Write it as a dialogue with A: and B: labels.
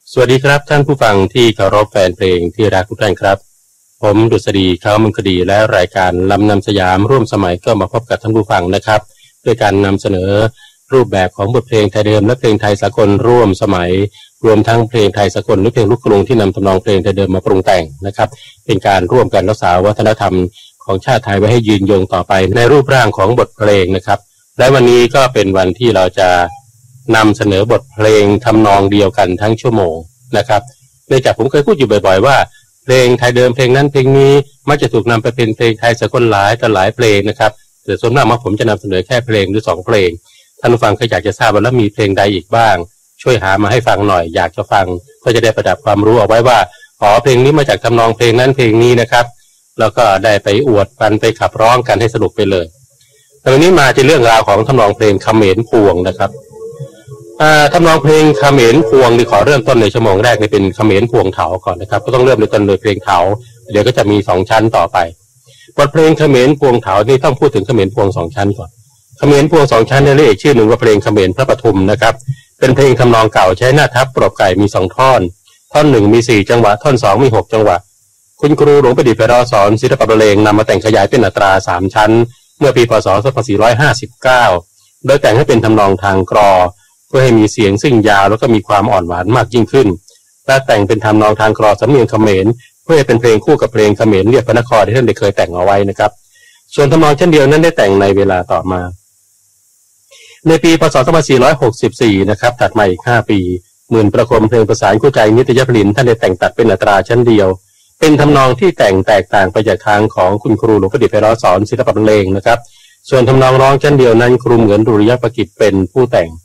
A: สวัสดีครับท่านผู้ฟังที่เคารพแฟนเพลงที่รักทุกท่านครับผมดุษฎีเขามุขดีและรายการลำนำสยามร่วมสมัยก็มาพบกับท่านผู้ฟังนะครับด้วยการนำเสนอรูปแบบของบทเพลงไทยเดิมและเพลงไทยสากลร่วมสมัยรวมทั้งเพลงไทยสากลหรือเพลงลูกกรุงที่นำทำนองเพลงไทยเดิมมาปรุงแต่งนะครับเป็นการร่วมกันรักษาวัฒนธรรมของชาติไทยไว้ให้ยืนยงต่อไปในรูปร่างของบทเพลงนะครับและวันนี้ก็เป็นวันที่เราจะนำเสนอบทเพลงทำนองเดียวกันทั้งชั่วโมงนะครับเนื่องจากผมเคยพูดอยู่บ่อยๆว่าเพลงไทยเดิมเพลงนั้นเพลงนี้มักจะถูกนำไปเป็นเพลงไทยสากลหลายต่อหลายเพลงนะครับแต่ส่วนมากผมจะนำเสนอแค่เพลงหรือ2เพลงท่านผู้ฟังก็อยากจะทราบว่าแล้วมีเพลงใดอีกบ้างช่วยหามาให้ฟังหน่อยอยากจะฟังก็จะได้ประดับความรู้เอาไว้ว่าอ๋อเพลงนี้มาจากทำนองเพลงนั้นเพลงนี้นะครับแล้วก็ได้ไปอวดกันไปขับร้องกันให้สนุกไปเลยแต่วันนี้มาจะเรื่องราวของทำนองเพลงเขมรพวงนะครับทำนองเพลงเขมรพวงนี่ขอเริ่มต้นในชั่วโมงแรกนี่เป็นเขมรพวงเถาก่อนนะครับก็ต้องเริ่มด้วยกันเลยเพลงเถาเดี๋ยวก็จะมี2ชั้นต่อไปบทเพลงเขมรพวงเถานี่ต้องพูดถึงเขมรพวง2ชั้นก่อนเขมรพวง2ชั้นเนี่ยเรียกชื่อหนึ่งว่าเพลงเขมรพระปทุมนะครับเป็นเพลงทำนองเก่าใช้หน้าทับปรบไก่มี2ท่อนท่อน1มี4จังหวะท่อน2มี6จังหวะคุณครูหลวงประดิษฐ์ไพเราะสอนศิลปะบรรเลงนำมาแต่งขยายเป็นอัตรา3ชั้นเมื่อปีพ.ศ. 2459โดยแต่งให้เป็นทำนองทางกรอเพื่อให้มีเสียงซึ่งยาวแล้วก็มีความอ่อนหวานมากยิ่งขึ้นและแต่งเป็นทำนองทางกรอสำเนียงเขมรเพื่อให้เป็นเพลงคู่กับเพลงเขมรเรียบพระนครที่ท่านได้เคยแต่งเอาไว้นะครับส่วนทำนองเช่นเดียวนั้นได้แต่งในเวลาต่อมาในปีพ.ศ. 2464นะครับถัดมาอีก5ปีหมื่นประคมเพลงประสานคู่ใจนิตยผลินท่านได้แต่งตัดเป็นอัตราชั้นเดียวเป็นทำนองที่แต่งแตกต่างไปจากทางของคุณครูหลวงประดิษฐ์ไพเราะสอนศิลปะบรรเลงนะครับส่วนทำนองร้องชั้นเดียวนั้นครูเหมือนดุริยประกิจเป็นผู้แต่ง